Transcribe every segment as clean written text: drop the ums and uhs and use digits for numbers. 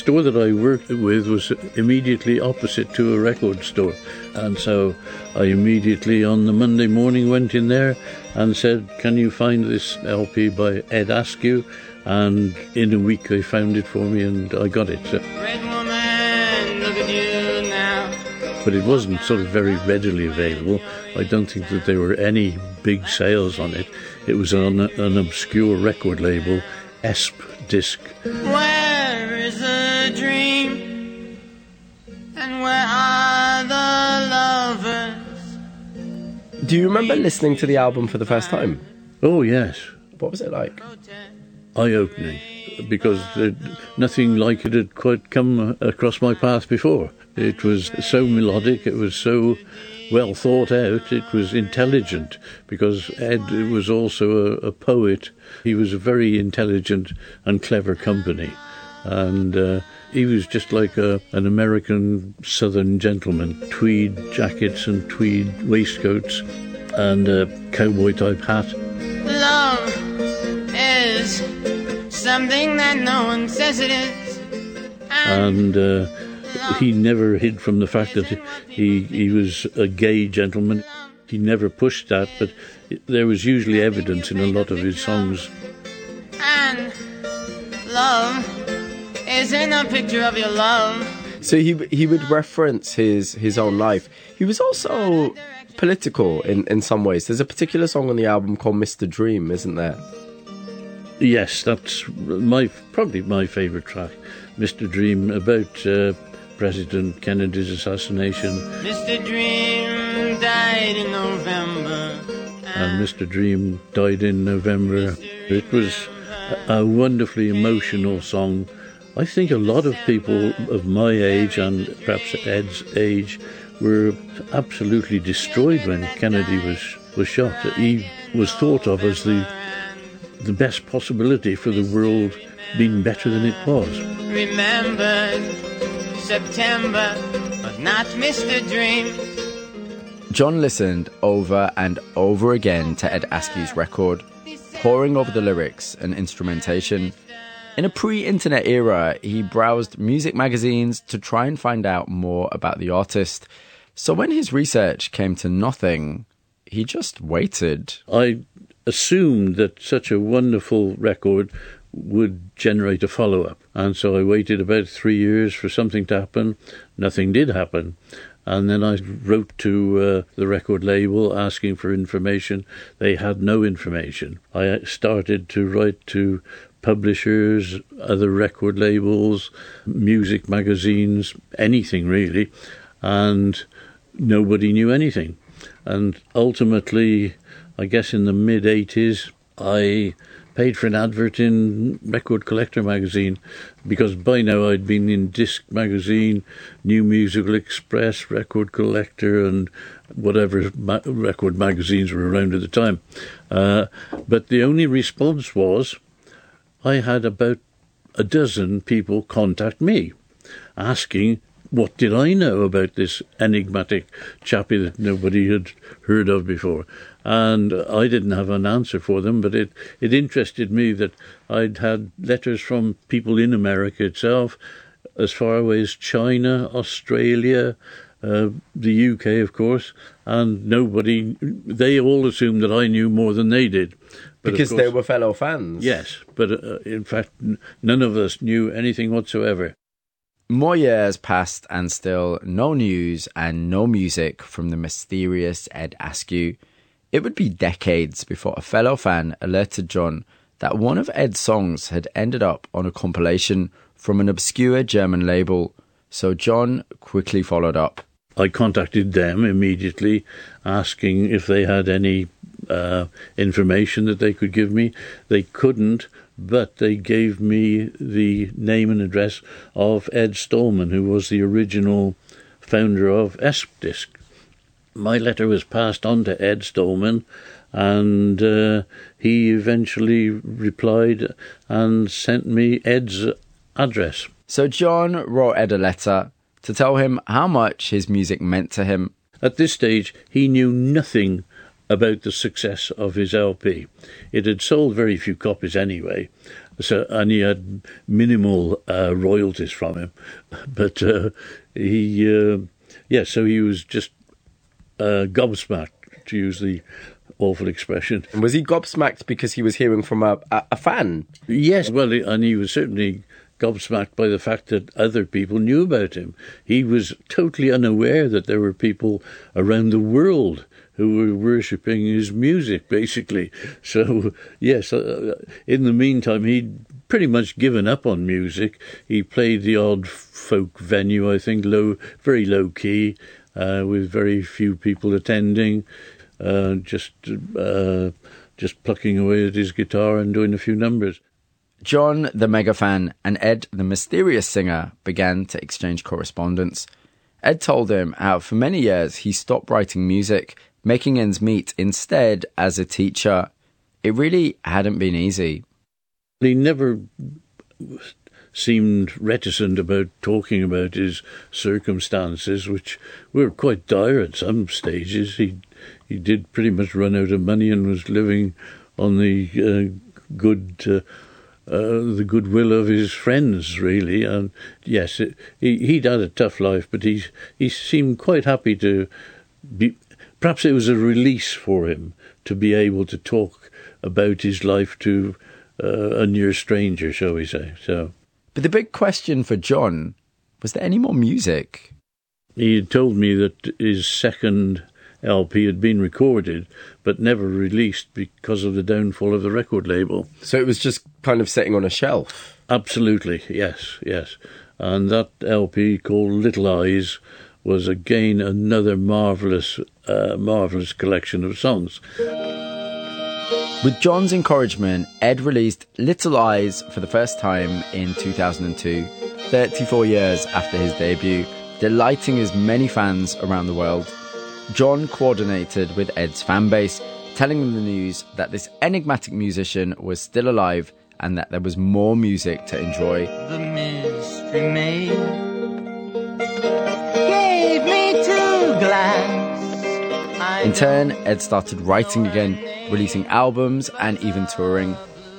store that I worked with was immediately opposite to a record store. And so I immediately on the Monday morning went in there and said, can you find this LP by Ed Askew? And in a week they found it for me and I got it. So. Red woman, look at you now. But it wasn't sort of very readily available. I don't think that there were any big sales on it. It was on an obscure record label, Esp Disc. Where is the dream? And where are the lovers? Do you remember listening to the album for the first time? Oh, yes. What was it like? Eye-opening, because nothing like it had quite come across my path before. It was so melodic, it was so well thought out, it was intelligent, because Ed was also a poet. He was a very intelligent and clever company, and he was just like an American southern gentleman. Tweed jackets and tweed waistcoats and a cowboy-type hat. Love is something that no one says it is. And he never hid from the fact that he was a gay gentleman. He never pushed that, but there was usually evidence in a lot of his songs. And love isn't a picture of your love. So he would reference his own life. He was also political in some ways. There's a particular song on the album called Mr. Dream, isn't there? Yes, that's probably my favourite track, Mr. Dream, about President Kennedy's assassination. Mr. Dream died in November. And Mr. Dream died in November. It was a wonderfully emotional song. I think a lot of people of my age and perhaps Ed's age were absolutely destroyed when Kennedy was shot. He was thought of as the best possibility for the world being better than it was. Remembered September, but not Mr. Dream. John listened over and over again to Ed Askew's record, poring over the lyrics and instrumentation. In a pre-internet era, he browsed music magazines to try and find out more about the artist. So when his research came to nothing, he just waited. I assumed that such a wonderful record would generate a follow-up. And so I waited about 3 years for something to happen. Nothing did happen. And then I wrote to the record label asking for information. They had no information. I started to write to publishers, other record labels, music magazines, anything really, and nobody knew anything. And ultimately, I guess in the mid-80s, I paid for an advert in Record Collector magazine, because by now I'd been in Disc magazine, New Musical Express, Record Collector, and whatever record magazines were around at the time. But the only response was, I had about a dozen people contact me, asking what did I know about this enigmatic chappie that nobody had heard of before. And I didn't have an answer for them, but it interested me that I'd had letters from people in America itself, as far away as China, Australia, the UK, of course, and they all assumed that I knew more than they did. But because they were fellow fans. Yes, but in fact, none of us knew anything whatsoever. More years passed and still no news and no music from the mysterious Ed Askew. It would be decades before a fellow fan alerted John that one of Ed's songs had ended up on a compilation from an obscure German label, so John quickly followed up. I contacted them immediately, asking if they had any information that they could give me. They couldn't, but they gave me the name and address of Ed Stallman, who was the original founder of Esp Disc. My letter was passed on to Ed Stallman, and he eventually replied and sent me Ed's address. So John wrote Ed a letter to tell him how much his music meant to him. At this stage, he knew nothing about the success of his LP. It had sold very few copies anyway, So, and he had minimal royalties from him, but so he was just gobsmacked, to use the awful expression. And was he gobsmacked because he was hearing from a fan? Yes, well, and he was certainly gobsmacked by the fact that other people knew about him. He was totally unaware that there were people around the world who were worshipping his music, basically. So, yes, in the meantime, he'd pretty much given up on music. He played the odd folk venue, I think, very low key, with very few people attending, just plucking away at his guitar and doing a few numbers. John, the mega fan, and Ed, the mysterious singer, began to exchange correspondence. Ed told him how for many years he stopped writing music, making ends meet instead as a teacher. It really hadn't been easy. He never seemed reticent about talking about his circumstances, which were quite dire at some stages. He did pretty much run out of money and was living on the goodwill of his friends, really. And yes, he'd had a tough life, but he seemed quite happy to be. Perhaps it was a release for him to be able to talk about his life to a near stranger, shall we say. So, but the big question for John, was there any more music? He had told me that his second LP had been recorded but never released because of the downfall of the record label. So it was just kind of sitting on a shelf? Absolutely, yes. And that LP, called Little Eyes, was again another marvellous collection of songs. With John's encouragement, Ed released Little Eyes for the first time in 2002, 34 years after his debut, delighting his many fans around the world. John coordinated with Ed's fan base, telling them the news that this enigmatic musician was still alive and that there was more music to enjoy. The mystery maid gave me 2 glances. In turn, Ed started writing again, releasing albums and even touring.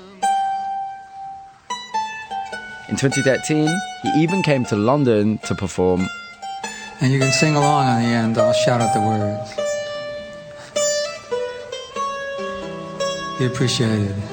In 2013, he even came to London to perform. And you can sing along on the end. I'll shout out the words. He appreciated it.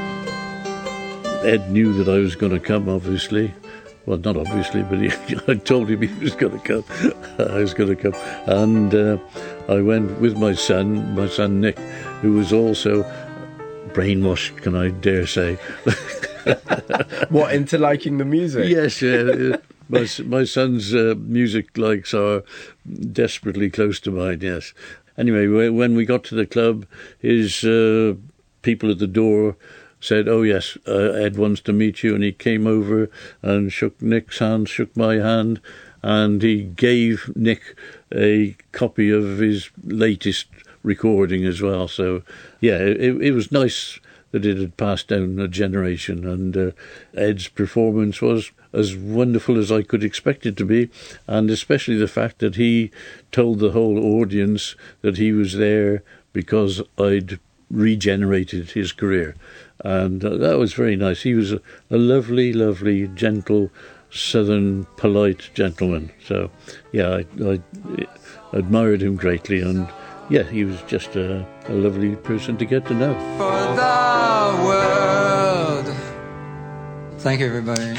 Ed knew that I was going to come, obviously. Well, not obviously, but I told him he was going to come. I was going to come. And I went with my son Nick, who was also brainwashed, can I dare say. What, into liking the music? Yes, my son's music likes are desperately close to mine, yes. Anyway, when we got to the club, his people at the door said, "Oh yes, Ed wants to meet you," and he came over and shook Nick's hand, shook my hand, and he gave Nick a copy of his latest recording as well. So, yeah, it was nice that it had passed down a generation, and Ed's performance was as wonderful as I could expect it to be, and especially the fact that he told the whole audience that he was there because I'd regenerated his career. And that was very nice. He was a lovely, lovely, gentle, southern, polite gentleman. So, yeah, I admired him greatly, and yeah, he was just a lovely person to get to know. For the world. Thank you, everybody.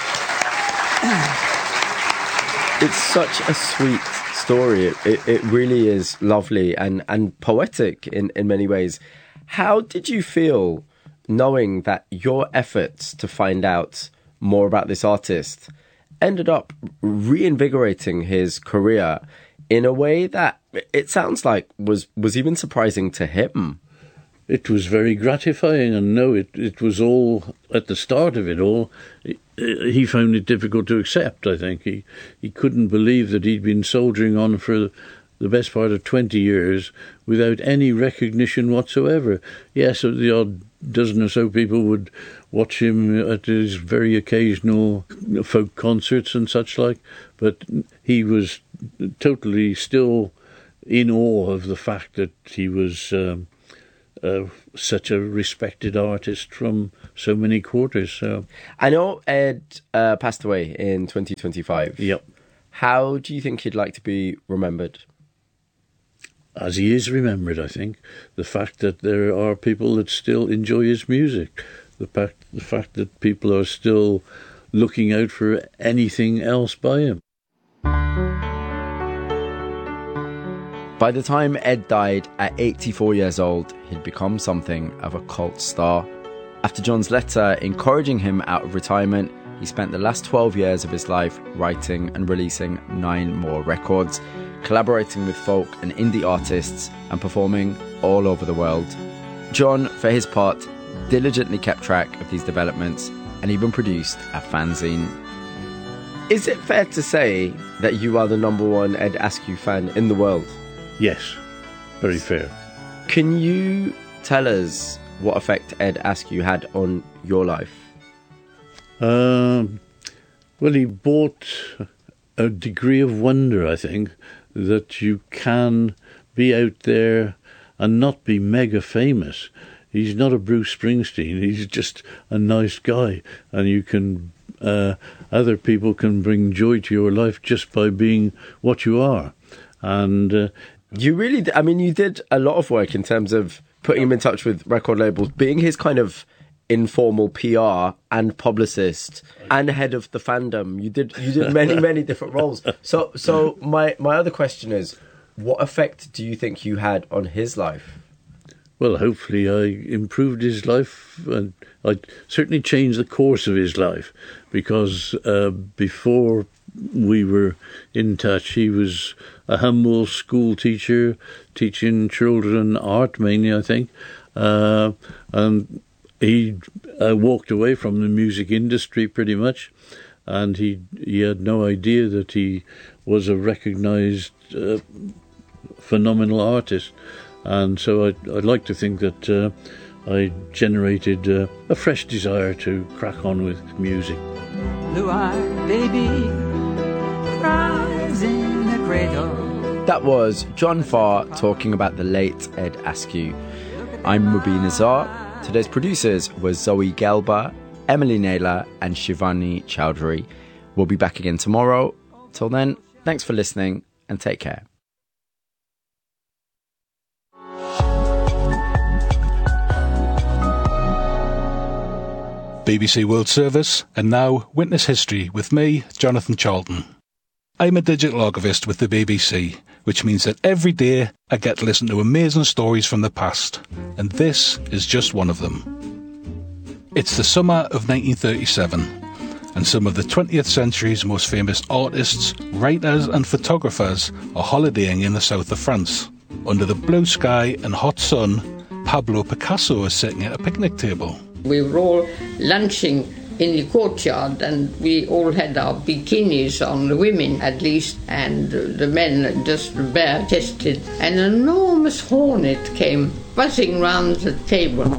It's such a sweet story. It really is lovely and poetic in many ways. How did you feel knowing that your efforts to find out more about this artist ended up reinvigorating his career in a way that it sounds like was even surprising to him? It was very gratifying, and no, it was all, at the start of it all, he found it difficult to accept, I think. He couldn't believe that he'd been soldiering on for the best part of 20 years without any recognition whatsoever. Yes, the odd dozen or so people would watch him at his very occasional folk concerts and such like, but he was totally still in awe of the fact that he was such a respected artist from so many quarters. So I know Ed passed away in 2025. Yep. How do you think he'd like to be remembered? As he is remembered, I think. The fact that there are people that still enjoy his music. The fact that people are still looking out for anything else by him. By the time Ed died at 84 years old, he'd become something of a cult star. After John's letter encouraging him out of retirement, he spent the last 12 years of his life writing and releasing 9 more records, collaborating with folk and indie artists and performing all over the world. John, for his part, diligently kept track of these developments and even produced a fanzine. Is it fair to say that you are the #1 Ed Askew fan in the world? Yes, very fair. Can you tell us what effect Ed Askew had on your life? Well, he brought a degree of wonder, I think, that you can be out there and not be mega famous. He's not a Bruce Springsteen. He's just a nice guy, and you can other people can bring joy to your life just by being what you are. And you really, you did a lot of work in terms of putting him in touch with record labels, being his kind of informal PR and publicist and head of the fandom. You did many different roles. So my other question is, what effect do you think you had on his life? Well, hopefully I improved his life, and I certainly changed the course of his life, because before we were in touch, he was a humble school teacher, teaching children art mainly, I think, and he walked away from the music industry pretty much, and he had no idea that he was a recognised phenomenal artist. And so I'd like to think that I generated a fresh desire to crack on with music. Blue-eyed baby cries in the cradle. That was John Farr talking about the late Ed Askew. I'm Mubin Azar. Today's producers were Zoe Gelba, Emily Naylor and Shivani Chowdhury. We'll be back again tomorrow. Till then, thanks for listening and take care. BBC World Service, and now Witness History with me, Jonathan Charlton. I'm a digital archivist with the BBC, which means that every day I get to listen to amazing stories from the past, and this is just one of them. It's the summer of 1937, and some of the 20th century's most famous artists, writers and photographers are holidaying in the south of France. Under the blue sky and hot sun, Pablo Picasso is sitting at a picnic table. We were all lunching in the courtyard, and we all had our bikinis on, the women at least, and the men just bare-chested. An enormous hornet came buzzing round the table,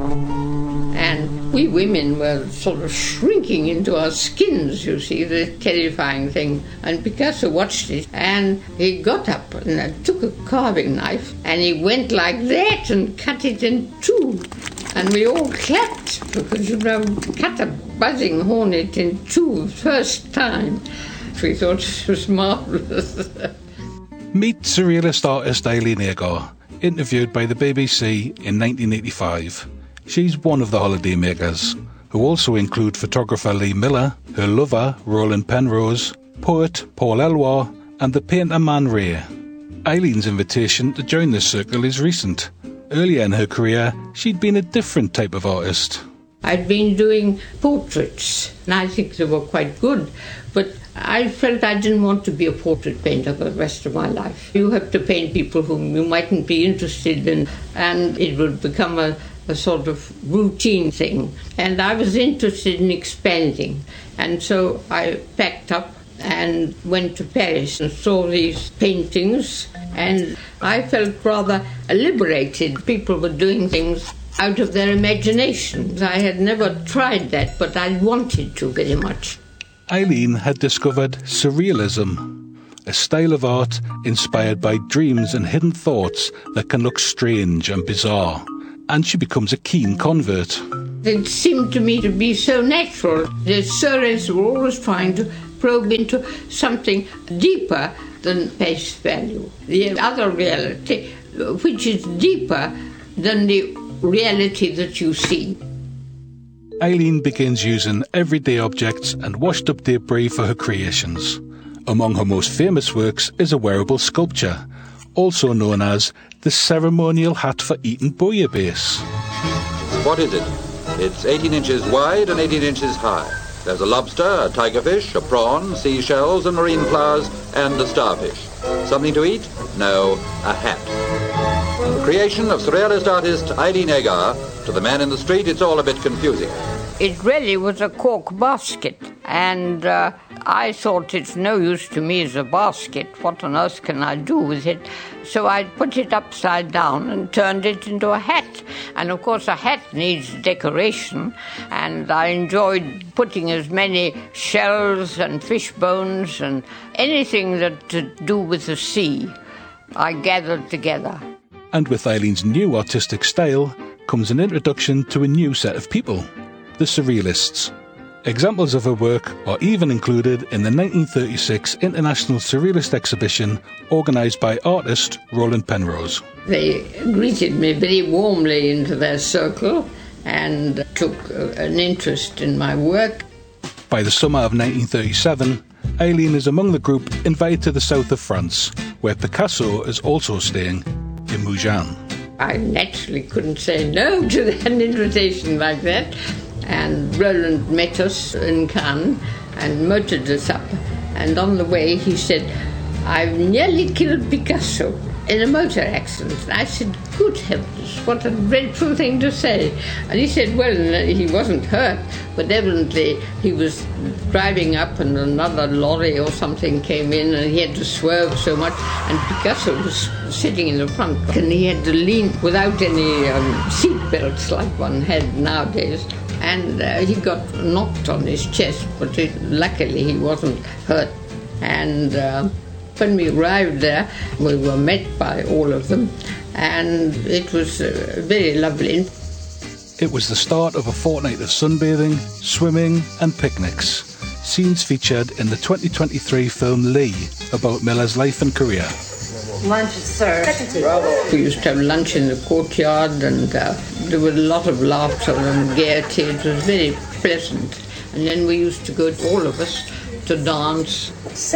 and we women were sort of shrinking into our skins, you see, the terrifying thing. And Picasso watched it, and he got up and took a carving knife, and he went like that and cut it in two. And we all clapped, because, cut a buzzing hornet in two, first time. We thought it was marvellous. Meet surrealist artist Eileen Agar, interviewed by the BBC in 1985. She's one of the holiday makers, who also include photographer Lee Miller, her lover Roland Penrose, poet Paul Eluard, and the painter Man Ray. Eileen's invitation to join this circle is recent. Earlier in her career, she'd been a different type of artist. I'd been doing portraits, and I think they were quite good, but I felt I didn't want to be a portrait painter for the rest of my life. You have to paint people whom you mightn't be interested in, and it would become a sort of routine thing. And I was interested in expanding, and so I packed up and went to Paris and saw these paintings, and I felt rather liberated. People were doing things out of their imaginations. I had never tried that, but I wanted to very much. Eileen had discovered surrealism, a style of art inspired by dreams and hidden thoughts that can look strange and bizarre, and she becomes a keen convert. It seemed to me to be so natural. The Surrealists were always trying to probe into something deeper than face value, the other reality, which is deeper than the reality that you see. Eileen begins using everyday objects and washed-up debris for her creations. Among her most famous works is a wearable sculpture, also known as the ceremonial hat for eating bouillabaisse. What is it? It's 18 inches wide and 18 inches high. There's a lobster, a tigerfish, a prawn, seashells and marine flowers, and a starfish. Something to eat? No, a hat. The creation of surrealist artist Eileen Agar. To the man in the street, it's all a bit confusing. It really was a cork basket, and I thought it's no use to me as a basket. What on earth can I do with it? So I put it upside down and turned it into a hat. And of course a hat needs decoration, and I enjoyed putting as many shells and fish bones and anything that to do with the sea I gathered together. And with Eileen's new artistic style comes an introduction to a new set of people, the Surrealists. Examples of her work are even included in the 1936 International Surrealist Exhibition organised by artist Roland Penrose. They greeted me very warmly into their circle and took an interest in my work. By the summer of 1937, Eileen is among the group invited to the south of France, where Picasso is also staying, in Mougins. I naturally couldn't say no to an invitation like that. And Roland met us in Cannes and motored us up. And on the way he said, "I've nearly killed Picasso in a motor accident." And I said, "Good heavens, what a dreadful thing to say." And he said, well, he wasn't hurt, but evidently he was driving up and another lorry or something came in and he had to swerve so much, and Picasso was sitting in the front and he had to lean without any seat belts like one had nowadays. And he got knocked on his chest, but luckily he wasn't hurt. And when we arrived there, we were met by all of them, and it was very lovely. It was the start of a fortnight of sunbathing, swimming and picnics, scenes featured in the 2023 film Lee, about Miller's life and career. Lunch is served. We used to have lunch in the courtyard, and there was a lot of laughter and gaiety. It was very pleasant. And then we used to go, all of us, to dance. So,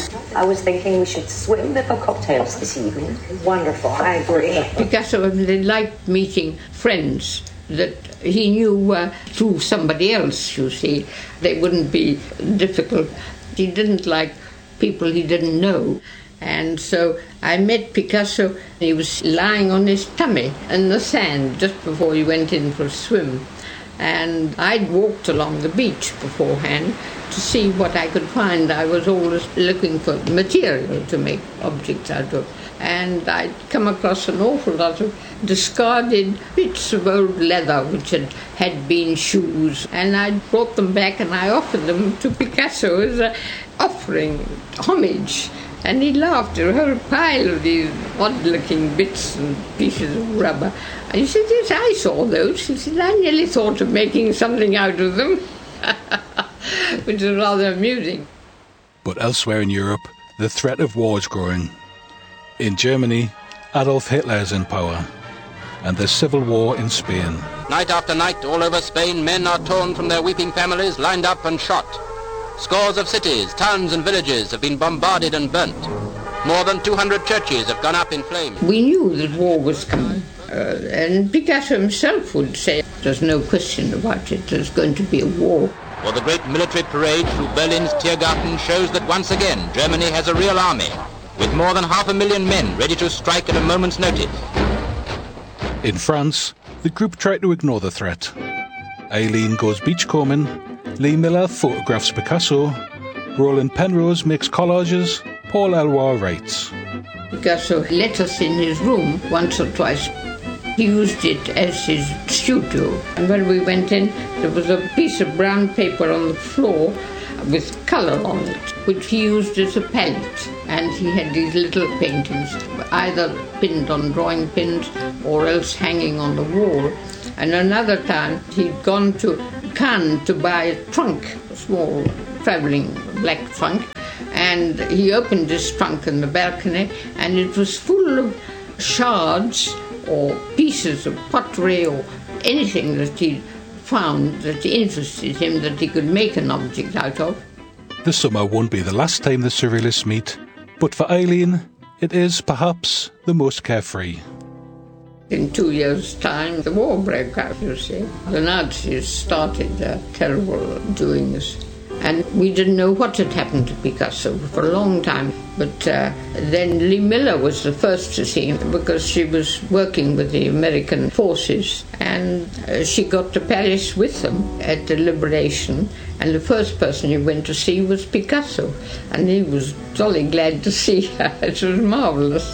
I was thinking we should swim for cocktails this evening. Wonderful, I agree. Picasso, they liked meeting friends that he knew through somebody else, you see. They wouldn't be difficult. He didn't like people he didn't know. And so I met Picasso. He was lying on his tummy in the sand just before he went in for a swim. And I'd walked along the beach beforehand to see what I could find. I was always looking for material to make objects out of. And I'd come across an awful lot of discarded bits of old leather which had been shoes. And I brought them back and I offered them to Picasso as an offering, homage. And he laughed at a whole pile of these odd-looking bits and pieces of rubber. And he said, "Yes, I saw those." He said, "I nearly thought of making something out of them," which was rather amusing. But elsewhere in Europe, the threat of war is growing. In Germany, Adolf Hitler is in power, and there's civil war in Spain. Night after night, all over Spain, men are torn from their weeping families, lined up and shot. Scores of cities, towns and villages have been bombarded and burnt. More than 200 churches have gone up in flames. We knew that war was coming. And Picasso himself would say, "There's no question about it, there's going to be a war." Well, the great military parade through Berlin's Tiergarten shows that once again Germany has a real army, with more than 500,000 men ready to strike at a moment's notice. In France, the group tried to ignore the threat. Eileen goes beachcombing, Lee Miller photographs Picasso, Roland Penrose makes collages, Paul Eluard writes. Picasso let us in his room once or twice. He used it as his studio. And when we went in, there was a piece of brown paper on the floor with colour on it, which he used as a palette. And he had these little paintings, either pinned on drawing pins or else hanging on the wall. And another time he'd gone to Cannes to buy a trunk, a small travelling black trunk, and he opened this trunk in the balcony, and it was full of shards or pieces of pottery or anything that he found that interested him, that he could make an object out of. The summer won't be the last time the Surrealists meet, but for Eileen, it is perhaps the most carefree. In 2 years' time, the war broke out, you see. The Nazis started their terrible doings. And we didn't know what had happened to Picasso for a long time. But then Lee Miller was the first to see him because she was working with the American forces. And she got to Paris with them at the Liberation. And the first person he went to see was Picasso. And he was jolly glad to see her. It was marvellous.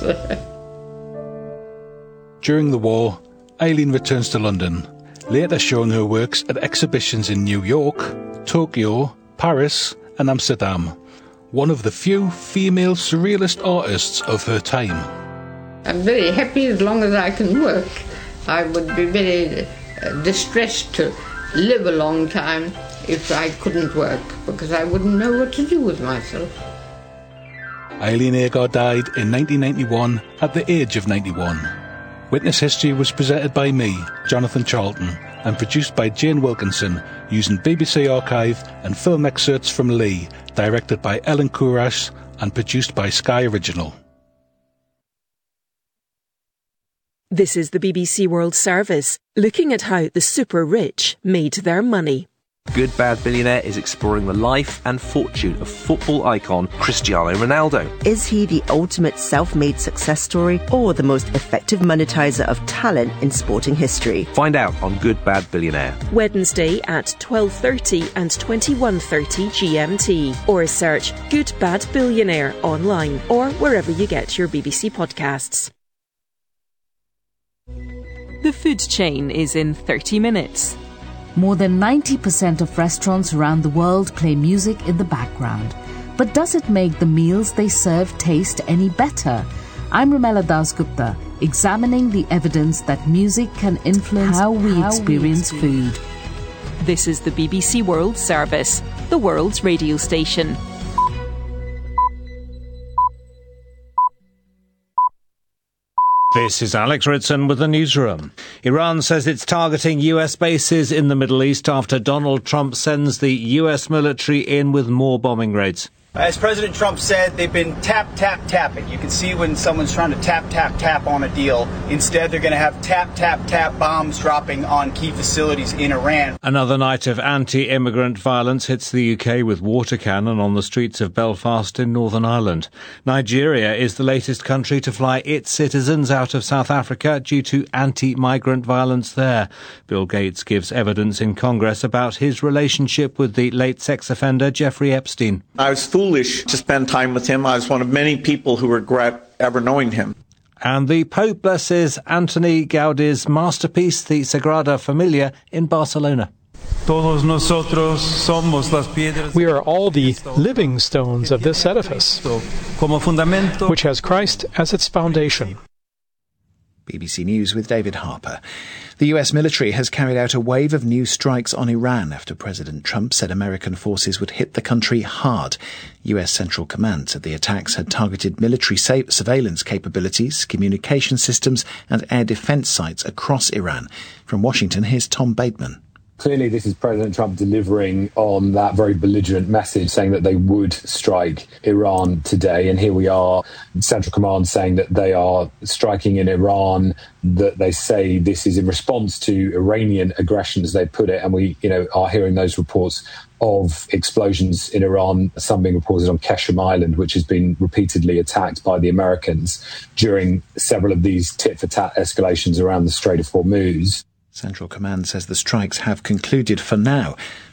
During the war, Eileen returns to London, later showing her works at exhibitions in New York, Tokyo, Paris and Amsterdam, one of the few female surrealist artists of her time. I'm very happy as long as I can work. I would be very distressed to live a long time if I couldn't work, because I wouldn't know what to do with myself. Eileen Agar died in 1991 at the age of 91. Witness History was presented by me, Jonathan Charlton, and produced by Jane Wilkinson, using BBC Archive and film excerpts from Lee, directed by Ellen Courash and produced by Sky Original. This is the BBC World Service, looking at how the super rich made their money. Good Bad Billionaire is exploring the life and fortune of football icon Cristiano Ronaldo. Is he the ultimate self-made success story or the most effective monetizer of talent in sporting history? Find out on Good Bad Billionaire. Wednesday at 12:30 and 21:30 GMT. Or search Good Bad Billionaire online or wherever you get your BBC podcasts. The food chain is in 30 minutes. More than 90% of restaurants around the world play music in the background. But does it make the meals they serve taste any better? I'm Ramela Dasgupta, examining the evidence that music can influence how we experience food. This is the BBC World Service, the world's radio station. This is Alex Ritson with the newsroom. Iran says it's targeting US bases in the Middle East after Donald Trump sends the US military in with more bombing raids. As President Trump said, they've been tapping. You can see when someone's trying to tap on a deal. Instead, they're going to have tap bombs dropping on key facilities in Iran. Another night of anti-immigrant violence hits the UK with water cannon on the streets of Belfast in Northern Ireland. Nigeria is the latest country to fly its citizens out of South Africa due to anti-migrant violence there. Bill Gates gives evidence in Congress about his relationship with the late sex offender Jeffrey Epstein. I was foolish to spend time with him. I was one of many people who regret ever knowing him. And the Pope blesses Antoni Gaudi's masterpiece, the Sagrada Familia, in Barcelona. We are all the living stones of this edifice, which has Christ as its foundation. BBC News with David Harper. The US military has carried out a wave of new strikes on Iran after President Trump said American forces would hit the country hard. US Central Command said the attacks had targeted military surveillance capabilities, communication systems and air defense sites across Iran. From Washington, here's Tom Bateman. Clearly, this is President Trump delivering on that very belligerent message, saying that they would strike Iran today. And here we are, Central Command saying that they are striking in Iran, that they say this is in response to Iranian aggression, as they put it. And we, are hearing those reports of explosions in Iran, some being reported on Qeshm Island, which has been repeatedly attacked by the Americans during several of these tit-for-tat escalations around the Strait of Hormuz. Central Command says the strikes have concluded for now.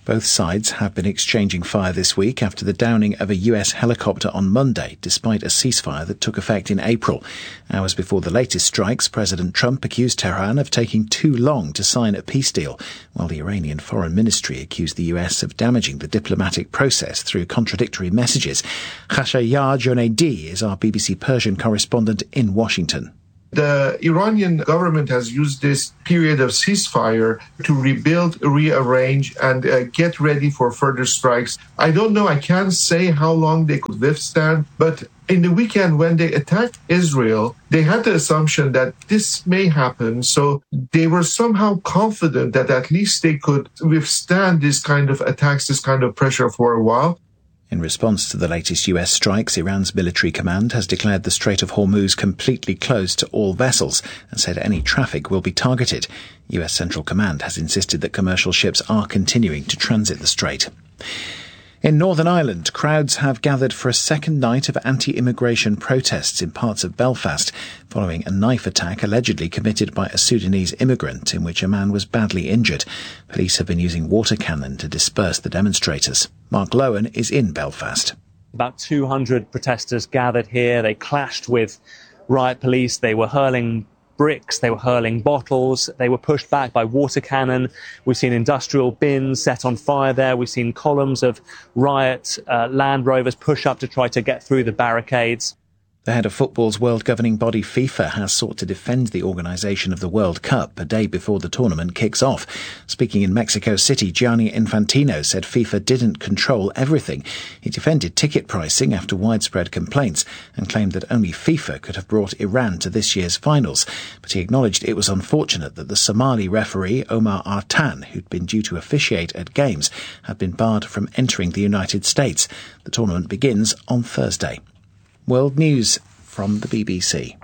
Both sides have been exchanging fire this week after the downing of a US helicopter on Monday, despite a ceasefire that took effect in April. Hours before the latest strikes, President Trump accused Tehran of taking too long to sign a peace deal, while the Iranian Foreign Ministry accused the US of damaging the diplomatic process through contradictory messages. Khashayar Jonaidi is our BBC Persian correspondent in Washington. The Iranian government has used this period of ceasefire to rebuild, rearrange, and get ready for further strikes. I don't know, I can't say how long they could withstand, but in the weekend when they attacked Israel, they had the assumption that this may happen, so they were somehow confident that at least they could withstand this kind of attacks, this kind of pressure for a while. In response to the latest US strikes, Iran's military command has declared the Strait of Hormuz completely closed to all vessels and said any traffic will be targeted. US Central Command has insisted that commercial ships are continuing to transit the strait. In Northern Ireland, crowds have gathered for a second night of anti-immigration protests in parts of Belfast, following a knife attack allegedly committed by a Sudanese immigrant in which a man was badly injured. Police have been using water cannon to disperse the demonstrators. Mark Lowen is in Belfast. About 200 protesters gathered here. They clashed with riot police. They were hurling bricks, they were hurling bottles, they were pushed back by water cannon. We've seen industrial bins set on fire there. We've seen columns of riot Land Rovers push up to try to get through the barricades. The head of football's world governing body FIFA has sought to defend the organisation of the World Cup a day before the tournament kicks off. Speaking in Mexico City, Gianni Infantino said FIFA didn't control everything. He defended ticket pricing after widespread complaints and claimed that only FIFA could have brought Iran to this year's finals. But he acknowledged it was unfortunate that the Somali referee Omar Artan, who'd been due to officiate at games, had been barred from entering the United States. The tournament begins on Thursday. World News from the BBC.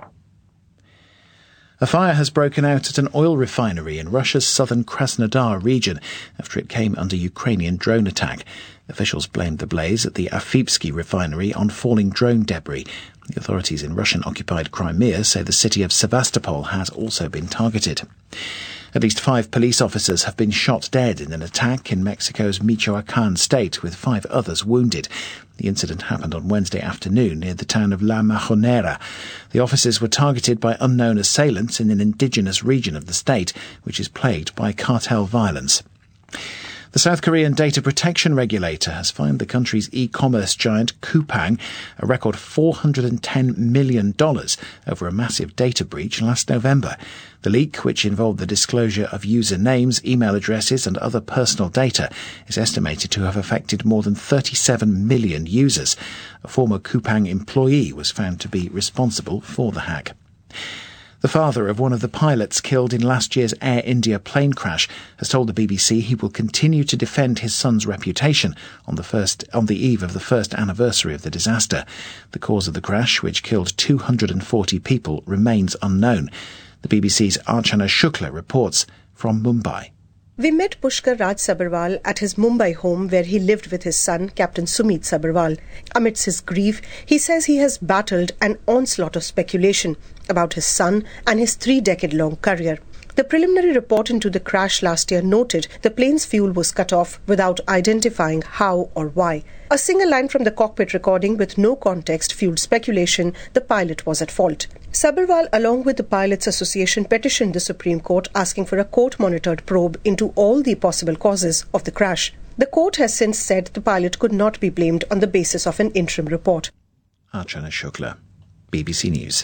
A fire has broken out at an oil refinery in Russia's southern Krasnodar region after it came under Ukrainian drone attack. Officials blamed the blaze at the Afipsky refinery on falling drone debris. The authorities in Russian-occupied Crimea say the city of Sevastopol has also been targeted. At least 5 police officers have been shot dead in an attack in Mexico's Michoacán state, with 5 others wounded. The incident happened on Wednesday afternoon near the town of La Majonera. The officers were targeted by unknown assailants in an indigenous region of the state, which is plagued by cartel violence. The South Korean data protection regulator has fined the country's e-commerce giant Coupang a record $410 million over a massive data breach last November. The leak, which involved the disclosure of user names, email addresses and other personal data, is estimated to have affected more than 37 million users. A former Coupang employee was found to be responsible for the hack. The father of one of the pilots killed in last year's Air India plane crash has told the BBC he will continue to defend his son's reputation on the eve of the first anniversary of the disaster. The cause of the crash, which killed 240 people, remains unknown. The BBC's Archana Shukla reports from Mumbai. We met Pushkar Raj Sabharwal at his Mumbai home where he lived with his son, Captain Sumit Sabharwal. Amidst his grief, he says he has battled an onslaught of speculation about his son and his 3-decade-long career. The preliminary report into the crash last year noted the plane's fuel was cut off without identifying how or why. A single line from the cockpit recording with no context fueled speculation the pilot was at fault. Sabharwal, along with the Pilots Association, petitioned the Supreme Court asking for a court-monitored probe into all the possible causes of the crash. The court has since said the pilot could not be blamed on the basis of an interim report. Archana Shukla, BBC News.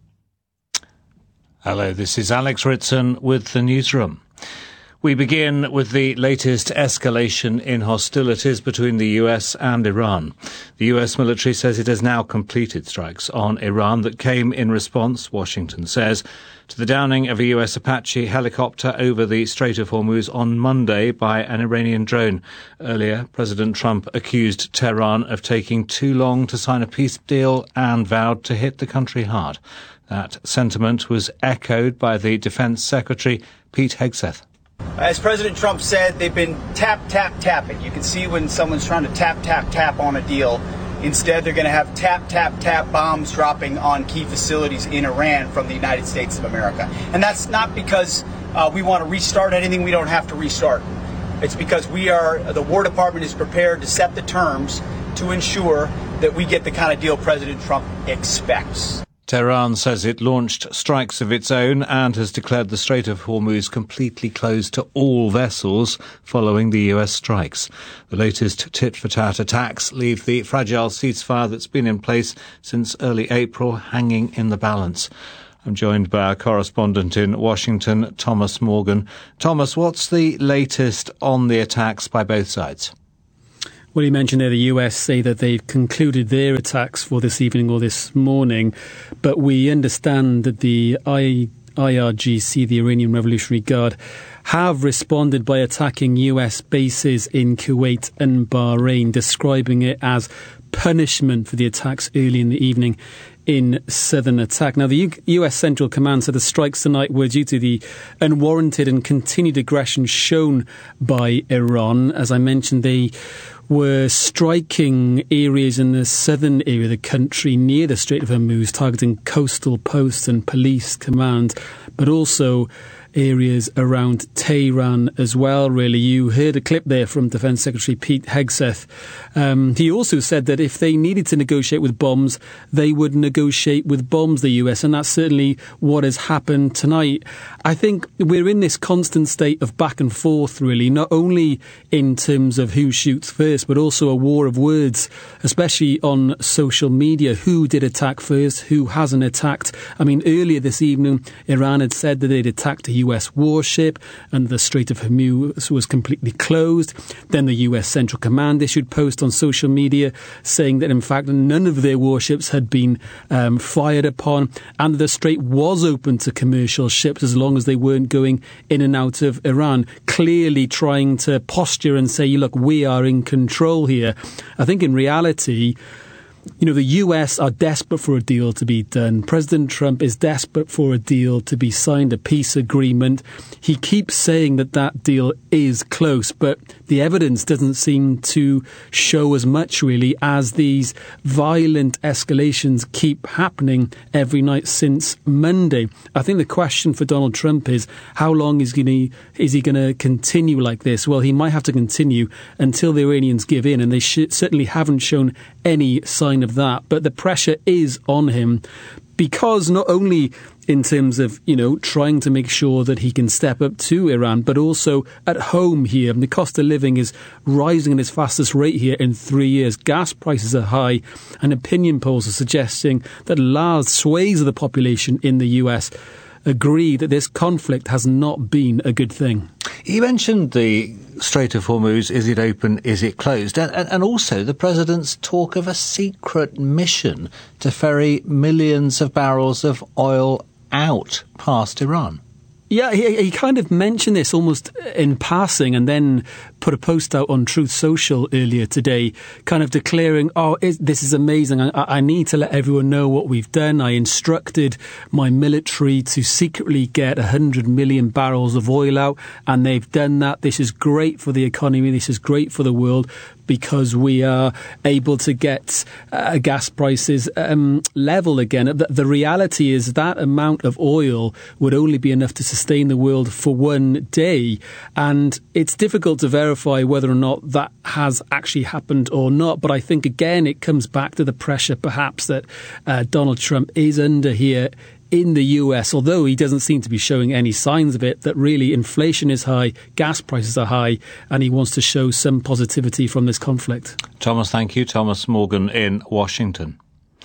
Hello, this is Alex Ritson with the newsroom. We begin with the latest escalation in hostilities between the US and Iran. The US military says it has now completed strikes on Iran that came in response, Washington says, to the downing of a US Apache helicopter over the Strait of Hormuz on Monday by an Iranian drone. Earlier, President Trump accused Tehran of taking too long to sign a peace deal and vowed to hit the country hard. That sentiment was echoed by the Defense Secretary, Pete Hegseth. As President Trump said, they've been tapping. You can see when someone's trying to tap on a deal. Instead, they're going to have tap bombs dropping on key facilities in Iran from the United States of America. And that's not because we want to restart anything we don't have to restart. It's because the War Department is prepared to set the terms to ensure that we get the kind of deal President Trump expects. Tehran says it launched strikes of its own and has declared the Strait of Hormuz completely closed to all vessels following the US strikes. The latest tit-for-tat attacks leave the fragile ceasefire that's been in place since early April hanging in the balance. I'm joined by our correspondent in Washington, Thomas Morgan. Thomas, what's the latest on the attacks by both sides? Well, you mentioned there the US say that they've concluded their attacks for this evening or this morning, but we understand that the IRGC, the Iranian Revolutionary Guard, have responded by attacking US bases in Kuwait and Bahrain, describing it as punishment for the attacks early in the evening in southern attack. Now, the US Central Command said the strikes tonight were due to the unwarranted and continued aggression shown by Iran. As I mentioned, they were striking areas in the southern area of the country near the Strait of Hormuz, targeting coastal posts and police command, but also areas around Tehran as well, really. You heard a clip there from Defence Secretary Pete Hegseth. He also said that if they needed to negotiate with bombs, they would negotiate with bombs, the US, and that's certainly what has happened tonight. I think we're in this constant state of back and forth, really, not only in terms of who shoots first, but also a war of words, especially on social media. Who did attack first? Who hasn't attacked? I mean, earlier this evening, Iran had said that they'd attacked a US warship and the Strait of Hormuz was completely closed. Then the US Central Command issued post on social media saying that in fact none of their warships had been fired upon and the strait was open to commercial ships as long as they weren't going in and out of Iran, clearly trying to posture and say, look, we are in control here. I think in reality, the US are desperate for a deal to be done. President Trump is desperate for a deal to be signed, a peace agreement. He keeps saying that that deal is close, but the evidence doesn't seem to show as much, really, as these violent escalations keep happening every night since Monday. I think the question for Donald Trump is, how long is he going to continue like this? Well, he might have to continue until the Iranians give in, and they certainly haven't shown any sign of that, but the pressure is on him because not only in terms of, trying to make sure that he can step up to Iran, but also at home here. The cost of living is rising at its fastest rate here in 3 years. Gas prices are high, and opinion polls are suggesting that large swathes of the population in the US agree that this conflict has not been a good thing. You mentioned the Strait of Hormuz. Is it open? Is it closed? And also the president's talk of a secret mission to ferry millions of barrels of oil out past Iran. Yeah, he kind of mentioned this almost in passing and then put a post out on Truth Social earlier today, kind of declaring, this is amazing. I need to let everyone know what we've done. I instructed my military to secretly get 100 million barrels of oil out, and they've done that. This is great for the economy. This is great for the world, because we are able to get gas prices level again. The reality is that amount of oil would only be enough to sustain the world for one day. And it's difficult to verify whether or not that has actually happened or not. But I think, again, it comes back to the pressure, perhaps, that Donald Trump is under here in the US, although he doesn't seem to be showing any signs of it, that really inflation is high, gas prices are high, and he wants to show some positivity from this conflict. Thomas, thank you. Thomas Morgan in Washington.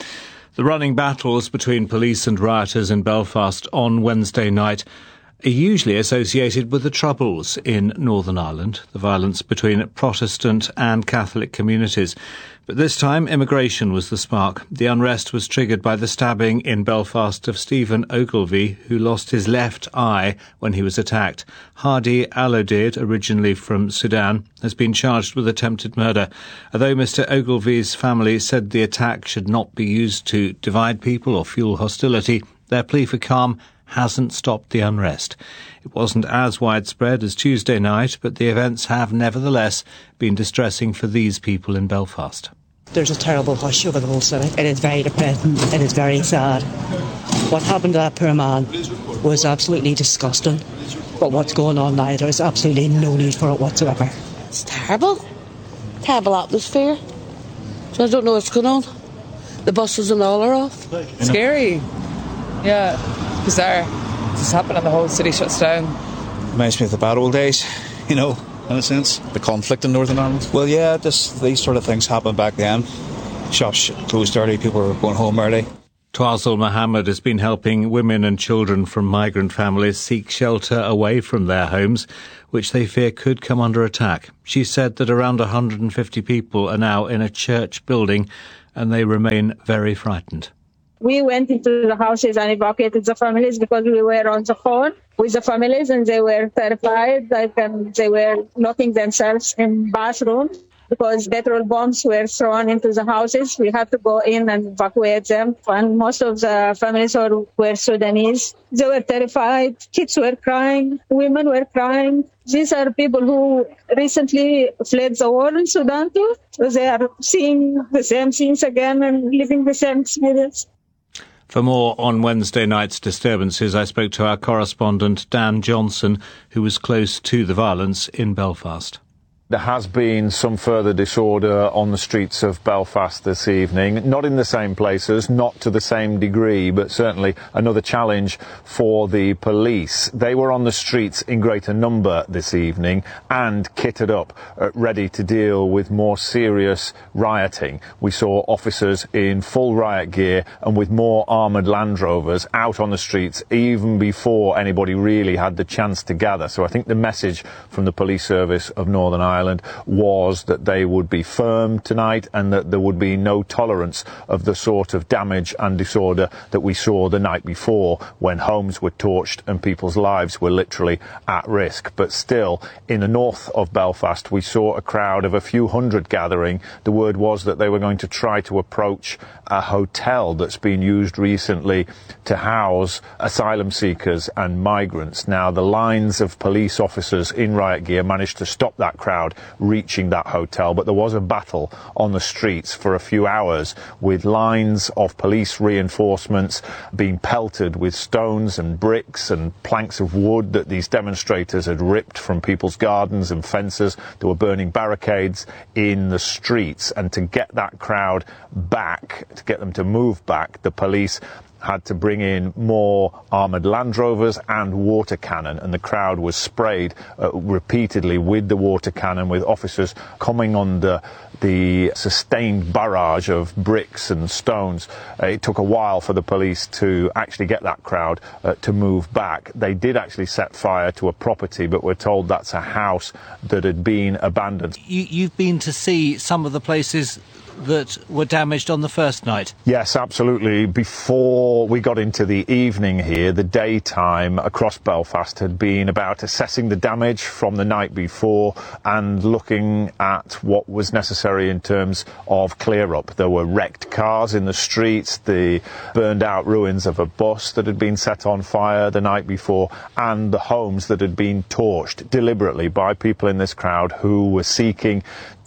The running battles between police and rioters in Belfast on Wednesday night are usually associated with the Troubles in Northern Ireland, the violence between Protestant and Catholic communities. But this time, immigration was the spark. The unrest was triggered by the stabbing in Belfast of Stephen Ogilvie, who lost his left eye when he was attacked. Hadi Alodid, originally from Sudan, has been charged with attempted murder. Although Mr. Ogilvie's family said the attack should not be used to divide people or fuel hostility, their plea for calm hasn't stopped the unrest. It wasn't as widespread as Tuesday night, but the events have nevertheless been distressing for these people in Belfast. There's a terrible hush over the whole city. It is very depressing. It is very sad. What happened to that poor man was absolutely disgusting. But what's going on now, there's absolutely no need for it whatsoever. It's terrible. Terrible atmosphere. So I don't know what's going on. The buses and all are off. Scary. Yeah, bizarre. This happened and the whole city shuts down. Reminds me of the bad old days, in a sense. The conflict in Northern Ireland. Well, yeah, these sort of things happened back then. Shops closed early, people were going home early. Twazel Mohammed has been helping women and children from migrant families seek shelter away from their homes, which they fear could come under attack. She said that around 150 people are now in a church building and they remain very frightened. We went into the houses and evacuated the families because we were on the phone with the families and they were terrified. They were locking themselves in bathrooms because petrol bombs were thrown into the houses. We had to go in and evacuate them. And most of the families were Sudanese. They were terrified. Kids were crying. Women were crying. These are people who recently fled the war in Sudan too. So they are seeing the same scenes again and living the same experience. For more on Wednesday night's disturbances, I spoke to our correspondent Dan Johnson, who was close to the violence in Belfast. There has been some further disorder on the streets of Belfast this evening, not in the same places, not to the same degree, but certainly another challenge for the police. They were on the streets in greater number this evening and kitted up, ready to deal with more serious rioting. We saw officers in full riot gear and with more armoured Land Rovers out on the streets even before anybody really had the chance to gather. So I think the message from the police service of Northern Ireland was that they would be firm tonight and that there would be no tolerance of the sort of damage and disorder that we saw the night before when homes were torched and people's lives were literally at risk. But still, in the north of Belfast, we saw a crowd of a few hundred gathering. The word was that they were going to try to approach a hotel that's been used recently to house asylum seekers and migrants. Now, the lines of police officers in riot gear managed to stop that crowd reaching that hotel, but there was a battle on the streets for a few hours with lines of police reinforcements being pelted with stones and bricks and planks of wood that these demonstrators had ripped from people's gardens and fences. They were burning barricades in the streets, and to get that crowd back, to get them to move back, the police had to bring in more armoured Land Rovers and water cannon, and the crowd was sprayed repeatedly with the water cannon, with officers coming under the sustained barrage of bricks and stones. It took a while for the police to actually get that crowd to move back. They did actually set fire to a property, but we're told that's a house that had been abandoned. You've been to see some of the places that were damaged on the first night? Yes, absolutely. Before we got into the evening here, the daytime across Belfast had been about assessing the damage from the night before and looking at what was necessary in terms of clear-up. There were wrecked cars in the streets, the burned-out ruins of a bus that had been set on fire the night before, and the homes that had been torched deliberately by people in this crowd who were seeking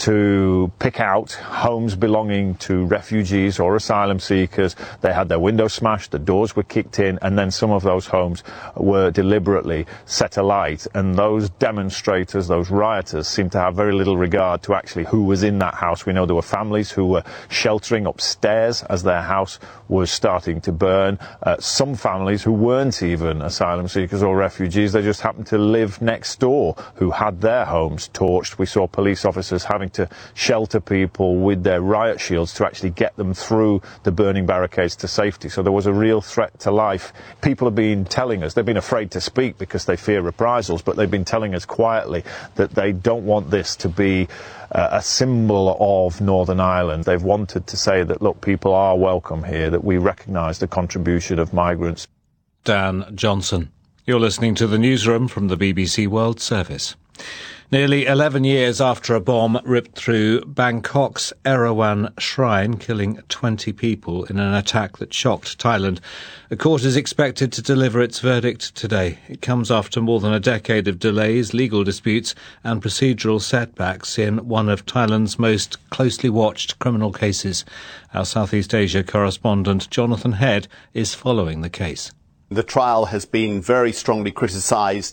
to pick out homes belonging to refugees or asylum seekers. They had their windows smashed, the doors were kicked in, and then some of those homes were deliberately set alight. And those demonstrators, those rioters, seemed to have very little regard to actually who was in that house. We know there were families who were sheltering upstairs as their house was starting to burn. Some families who weren't even asylum seekers or refugees, they just happened to live next door, who had their homes torched. We saw police officers having to shelter people with their riot shields to actually get them through the burning barricades to safety. So there was a real threat to life. People have been telling us, they've been afraid to speak because they fear reprisals, but they've been telling us quietly that they don't want this to be a symbol of Northern Ireland. They've wanted to say that, look, people are welcome here, that we recognise the contribution of migrants. Dan Johnson. You're listening to the newsroom from the BBC World Service. Nearly 11 years after a bomb ripped through Bangkok's Erawan Shrine, killing 20 people in an attack that shocked Thailand, a court is expected to deliver its verdict today. It comes after more than a decade of delays, legal disputes and procedural setbacks in one of Thailand's most closely watched criminal cases. Our Southeast Asia correspondent Jonathan Head is following the case. The trial has been very strongly criticised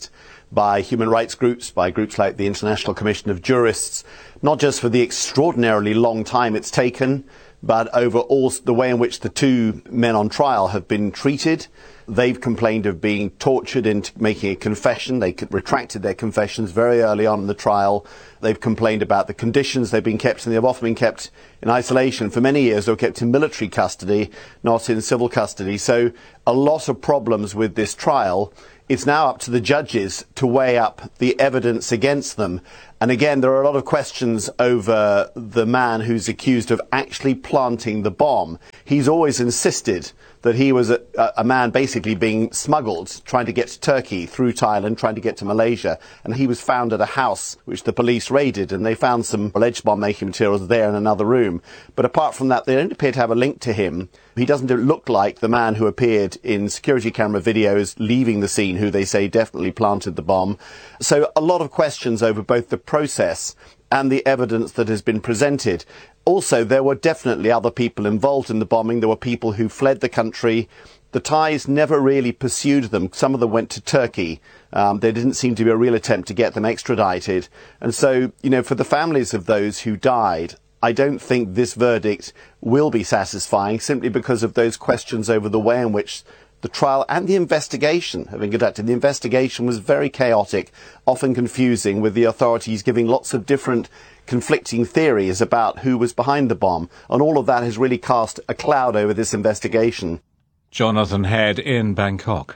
by human rights groups, by groups like the International Commission of Jurists, not just for the extraordinarily long time it's taken, but over all the way in which the two men on trial have been treated. They've complained of being tortured into making a confession. They retracted their confessions very early on in the trial. They've complained about the conditions they've been kept in. They've often been kept in isolation. For many years, they were kept in military custody, not in civil custody. So a lot of problems with this trial. It's now up to the judges to weigh up the evidence against them. And again, there are a lot of questions over the man who's accused of actually planting the bomb. He's always insisted that he was a man basically being smuggled, trying to get to Turkey through Thailand, trying to get to Malaysia. And he was found at a house which the police raided, and they found some alleged bomb-making materials there in another room. But apart from that, they don't appear to have a link to him. He doesn't look like the man who appeared in security camera videos leaving the scene, who they say definitely planted the bomb. So a lot of questions over both the process and the evidence that has been presented. Also, there were definitely other people involved in the bombing. There were people who fled the country. The Thais never really pursued them. Some of them went to Turkey. There didn't seem to be a real attempt to get them extradited. And so, for the families of those who died, I don't think this verdict will be satisfying, simply because of those questions over the way in which the trial and the investigation have been conducted. The investigation was very chaotic, often confusing, with the authorities giving lots of different conflicting theories about who was behind the bomb. And all of that has really cast a cloud over this investigation. Jonathan Head in Bangkok.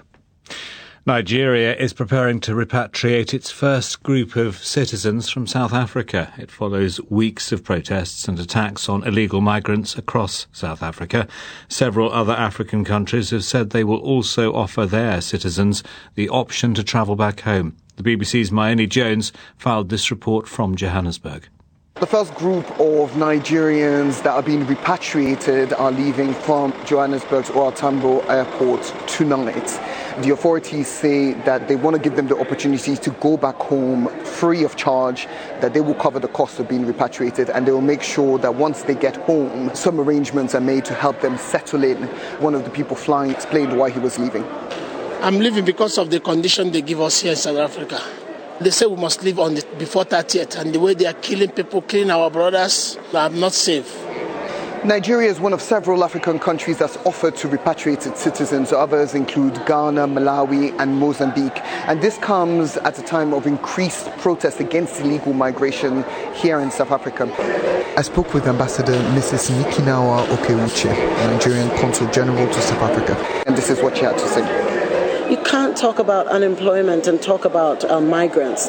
Nigeria is preparing to repatriate its first group of citizens from South Africa. It follows weeks of protests and attacks on illegal migrants across South Africa. Several other African countries have said they will also offer their citizens the option to travel back home. The BBC's Mayeni Jones filed this report from Johannesburg. The first group of Nigerians that are being repatriated are leaving from Johannesburg's OR Tambo Airport tonight. The authorities say that they want to give them the opportunity to go back home free of charge, that they will cover the cost of being repatriated, and they will make sure that once they get home, some arrangements are made to help them settle in. One of the people flying explained why he was leaving. I'm leaving because of the condition they give us here in South Africa. They say we must leave before 30th, and the way they are killing people, killing our brothers, I'm not safe. Nigeria is one of several African countries that's offered to repatriate its citizens. Others include Ghana, Malawi and Mozambique. And this comes at a time of increased protest against illegal migration here in South Africa. I spoke with Ambassador Mrs. Nikinawa Okeuche, Nigerian Consul General to South Africa. And this is what she had to say. You can't talk about unemployment and talk about migrants.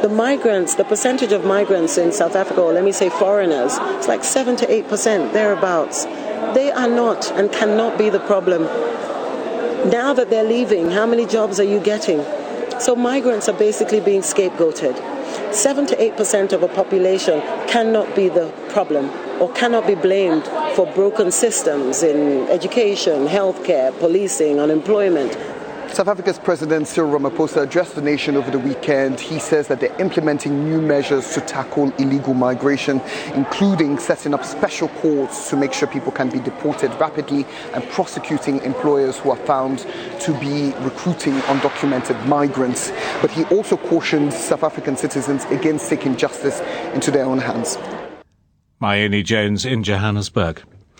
The percentage of migrants in South Africa, or let me say foreigners, it's like 7 to 8%, thereabouts. They are not and cannot be the problem. Now that they're leaving, how many jobs are you getting? So migrants are basically being scapegoated. 7 to 8% of a population cannot be the problem or cannot be blamed for broken systems in education, healthcare, policing, unemployment. South Africa's President Cyril Ramaphosa addressed the nation over the weekend. He says that they're implementing new measures to tackle illegal migration, including setting up special courts to make sure people can be deported rapidly and prosecuting employers who are found to be recruiting undocumented migrants. But he also cautioned South African citizens against taking justice into their own hands. Mayeni Jones in Johannesburg.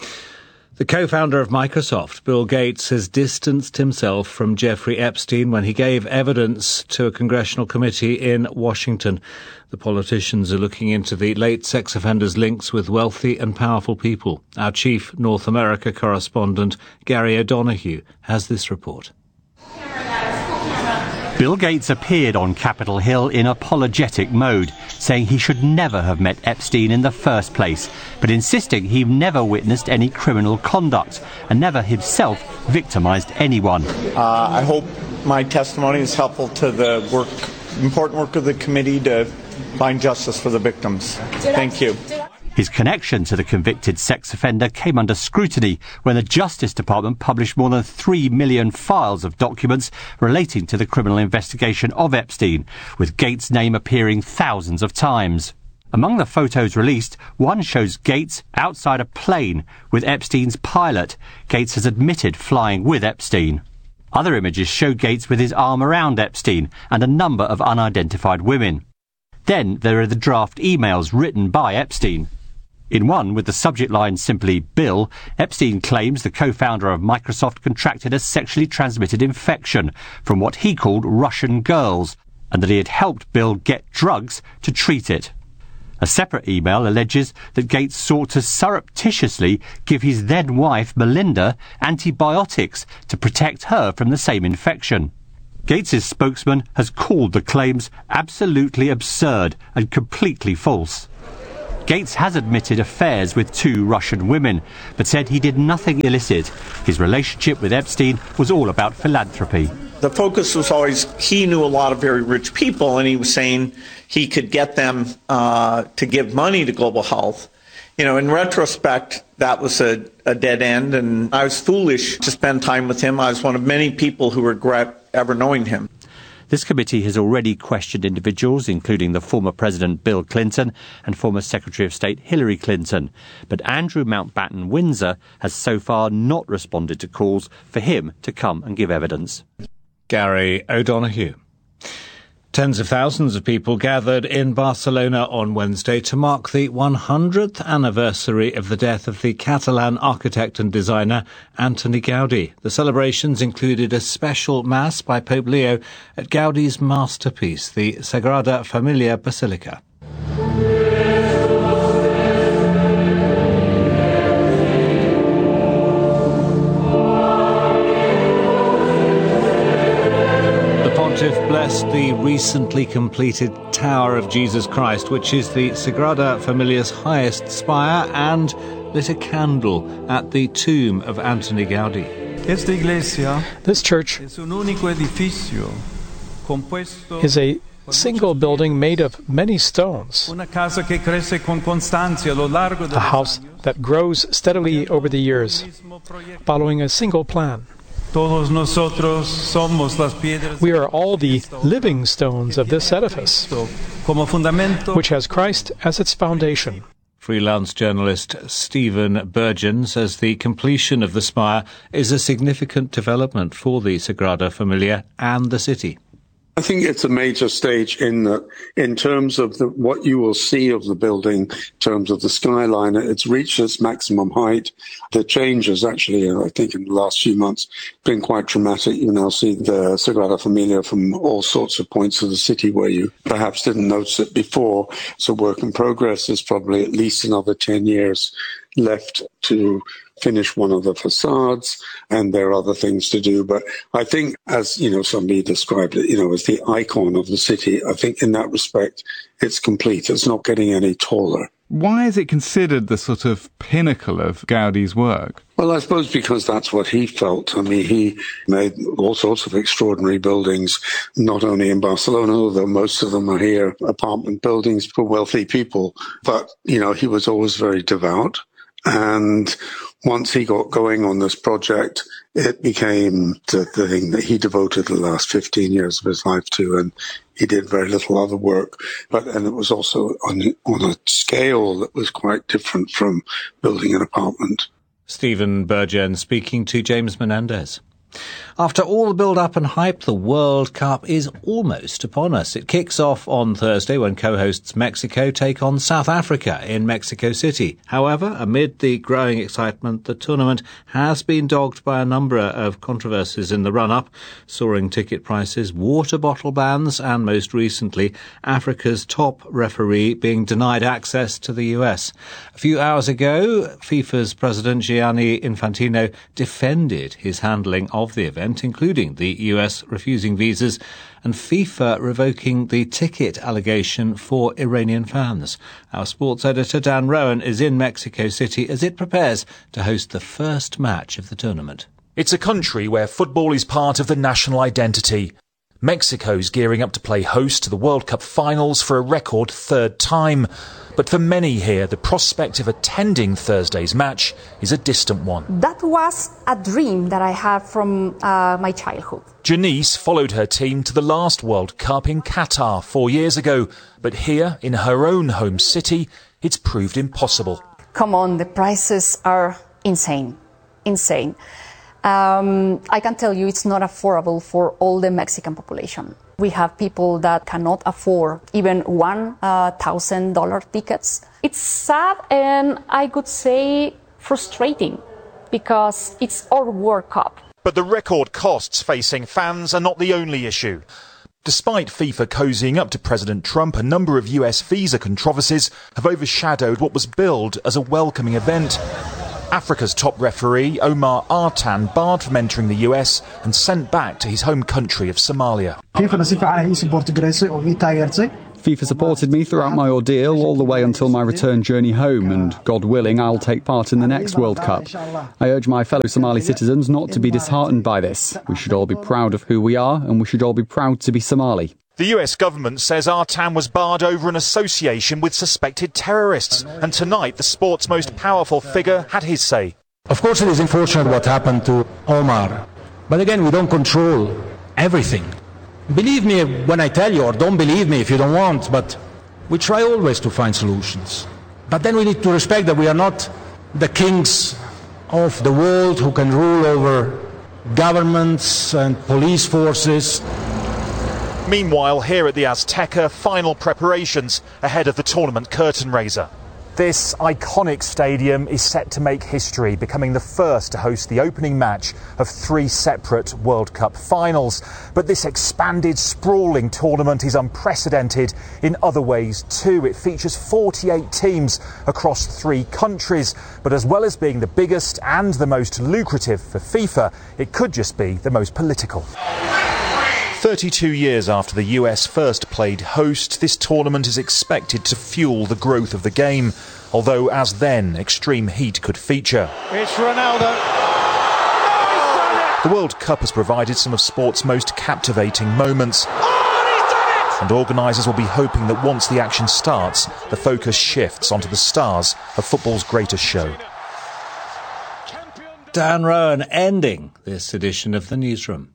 The co-founder of Microsoft, Bill Gates, has distanced himself from Jeffrey Epstein when he gave evidence to a congressional committee in Washington. The politicians are looking into the late sex offender's links with wealthy and powerful people. Our chief North America correspondent, Gary O'Donoghue, has this report. Bill Gates appeared on Capitol Hill in apologetic mode, saying he should never have met Epstein in the first place, but insisting he never witnessed any criminal conduct and never himself victimized anyone. I hope my testimony is helpful to the important work of the committee to find justice for the victims. Thank you. His connection to the convicted sex offender came under scrutiny when the Justice Department published more than 3 million files of documents relating to the criminal investigation of Epstein, with Gates' name appearing thousands of times. Among the photos released, one shows Gates outside a plane with Epstein's pilot. Gates has admitted flying with Epstein. Other images show Gates with his arm around Epstein and a number of unidentified women. Then there are the draft emails written by Epstein. In one, with the subject line simply Bill, Epstein claims the co-founder of Microsoft contracted a sexually transmitted infection from what he called Russian girls, and that he had helped Bill get drugs to treat it. A separate email alleges that Gates sought to surreptitiously give his then-wife, Melinda, antibiotics to protect her from the same infection. Gates's spokesman has called the claims absolutely absurd and completely false. Gates has admitted affairs with 2 Russian women, but said he did nothing illicit. His relationship with Epstein was all about philanthropy. The focus was always he knew a lot of very rich people, and he was saying he could get them to give money to Global Health. You know, in retrospect, that was a dead end, and I was foolish to spend time with him. I was one of many people who regret ever knowing him. This committee has already questioned individuals, including the former President Bill Clinton and former Secretary of State Hillary Clinton. But Andrew Mountbatten Windsor has so far not responded to calls for him to come and give evidence. Gary O'Donoghue. Tens of thousands of people gathered in Barcelona on Wednesday to mark the 100th anniversary of the death of the Catalan architect and designer Antoni Gaudí. The celebrations included a special mass by Pope Leo at Gaudi's masterpiece, the Sagrada Familia Basilica. Blessed the recently completed Tower of Jesus Christ, which is the Sagrada Familia's highest spire, and lit a candle at the tomb of Antoni Gaudí. This church is a single building made of many stones, a house that grows steadily over the years, following a single plan. We are all the living stones of this edifice, which has Christ as its foundation. Freelance journalist Stephen Burgeon says the completion of the spire is a significant development for the Sagrada Familia and the city. I think it's a major stage in terms of what you will see of the building, in terms of the skyline. It's reached its maximum height. The changes, actually, I think in the last few months, been quite dramatic. You now see the Sagrada Familia from all sorts of points of the city where you perhaps didn't notice it before. So work in progress. There's probably at least another 10 years left to finish one of the facades, and there are other things to do. But I think, as somebody described it, as the icon of the city, I think in that respect, it's complete. It's not getting any taller. Why is it considered the sort of pinnacle of Gaudí's work? Well, I suppose because that's what he felt. I mean, he made all sorts of extraordinary buildings, not only in Barcelona, although most of them are here, apartment buildings for wealthy people. But, he was always very devout. And once he got going on this project, it became the thing that he devoted the last 15 years of his life to, and he did very little other work. And it was also on a scale that was quite different from building an apartment. Stephen Burgeon speaking to James Menendez. After all the build-up and hype, the World Cup is almost upon us. It kicks off on Thursday when co-hosts Mexico take on South Africa in Mexico City. However, amid the growing excitement, the tournament has been dogged by a number of controversies in the run-up: soaring ticket prices, water bottle bans, and most recently, Africa's top referee being denied access to the US. A few hours ago, FIFA's president Gianni Infantino defended his handling of the event, including the US refusing visas and FIFA revoking the ticket allegation for Iranian fans. Our sports editor Dan Rowan is in Mexico City as it prepares to host the first match of the tournament. It's a country where football is part of the national identity. Mexico's gearing up to play host to the World Cup finals for a record third time. But for many here, the prospect of attending Thursday's match is a distant one. That was a dream that I had from my childhood. Janice followed her team to the last World Cup in Qatar 4 years ago. But here, in her own home city, it's proved impossible. Come on, the prices are insane. I can tell you it's not affordable for all the Mexican population. We have people that cannot afford even $1,000 tickets. It's sad and I could say frustrating because it's our World Cup. But the record costs facing fans are not the only issue. Despite FIFA cozying up to President Trump, a number of US visa controversies have overshadowed what was billed as a welcoming event. Africa's top referee, Omar Artan, barred from entering the US and sent back to his home country of Somalia. FIFA supported me throughout my ordeal all the way until my return journey home, and God willing, I'll take part in the next World Cup. I urge my fellow Somali citizens not to be disheartened by this. We should all be proud of who we are, and we should all be proud to be Somali. The US government says Artan was barred over an association with suspected terrorists, and tonight the sport's most powerful figure had his say. Of course it is unfortunate what happened to Omar, but again we don't control everything. Believe me when I tell you, or don't believe me if you don't want, but we try always to find solutions. But then we need to respect that we are not the kings of the world who can rule over governments and police forces. Meanwhile, here at the Azteca, final preparations ahead of the tournament curtain raiser. This iconic stadium is set to make history, becoming the first to host the opening match of 3 separate World Cup finals. But this expanded, sprawling tournament is unprecedented in other ways too. It features 48 teams across 3 countries. But as well as being the biggest and the most lucrative for FIFA, it could just be the most political. 32 years after the US first played host, this tournament is expected to fuel the growth of the game, although as then, extreme heat could feature. It's Ronaldo. The World Cup has provided some of sport's most captivating moments, and organisers will be hoping that once the action starts, the focus shifts onto the stars of football's greatest show. Dan Rowan ending this edition of the Newsroom.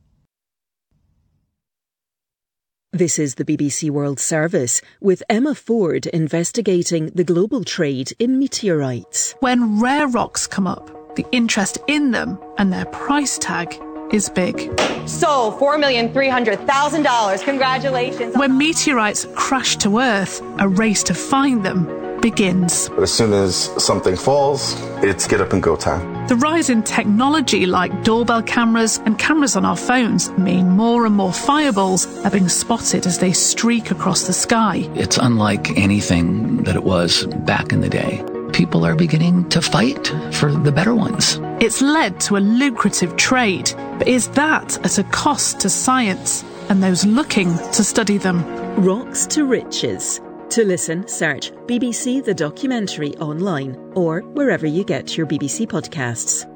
This is the BBC World Service, with Emma Ford investigating the global trade in meteorites. When rare rocks come up, the interest in them and their price tag is big. Sold $4,300,000. Congratulations. When meteorites crash to Earth, a race to find them begins. As soon as something falls, it's get up and go time. The rise in technology like doorbell cameras and cameras on our phones mean more and more fireballs are being spotted as they streak across the sky. It's unlike anything that it was back in the day. People are beginning to fight for the better ones. It's led to a lucrative trade, but is that at a cost to science and those looking to study them? Rocks to Riches. To listen, search BBC The Documentary online or wherever you get your BBC podcasts.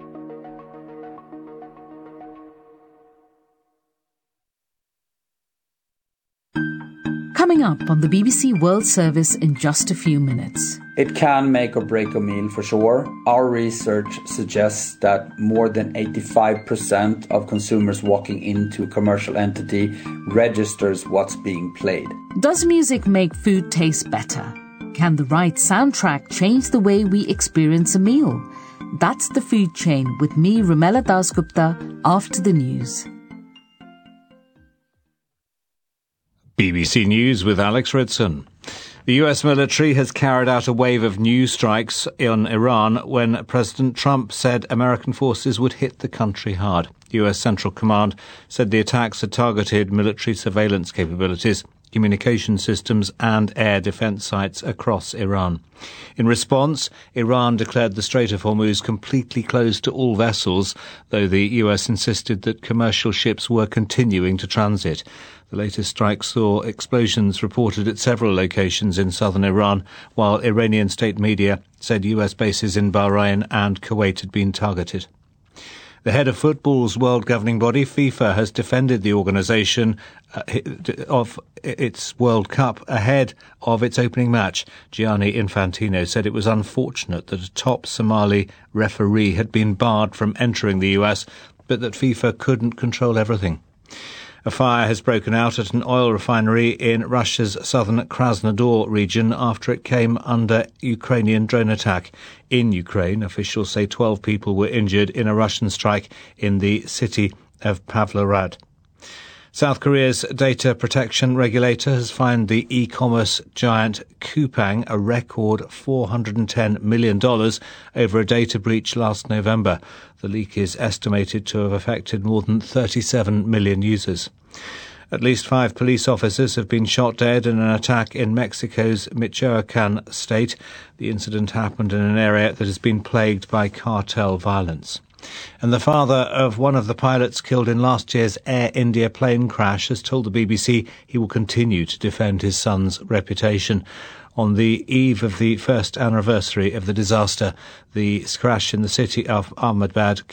Coming up on the BBC World Service in just a few minutes. It can make or break a meal for sure. Our research suggests that more than 85% of consumers walking into a commercial entity registers what's being played. Does music make food taste better? Can the right soundtrack change the way we experience a meal? That's The Food Chain with me, Rumela Dasgupta, after the news. BBC News with Alex Ridson. The US military has carried out a wave of new strikes in Iran when President Trump said American forces would hit the country hard. US Central Command said the attacks had targeted military surveillance capabilities, communication systems and air defense sites across Iran. In response, Iran declared the Strait of Hormuz completely closed to all vessels, though the US insisted that commercial ships were continuing to transit. The latest strike saw explosions reported at several locations in southern Iran, while Iranian state media said US bases in Bahrain and Kuwait had been targeted. The head of football's world governing body, FIFA, has defended the organisation of its World Cup ahead of its opening match. Gianni Infantino said it was unfortunate that a top Somali referee had been barred from entering the US, but that FIFA couldn't control everything. A fire has broken out at an oil refinery in Russia's southern Krasnodar region after it came under Ukrainian drone attack. In Ukraine, officials say 12 people were injured in a Russian strike in the city of Pavlograd. South Korea's data protection regulator has fined the e-commerce giant Coupang a record $410 million over a data breach last November. The leak is estimated to have affected more than 37 million users. At least 5 police officers have been shot dead in an attack in Mexico's Michoacan state. The incident happened in an area that has been plagued by cartel violence. And the father of one of the pilots killed in last year's Air India plane crash has told the BBC he will continue to defend his son's reputation. On the eve of the first anniversary of the disaster, the crash in the city of Ahmedabad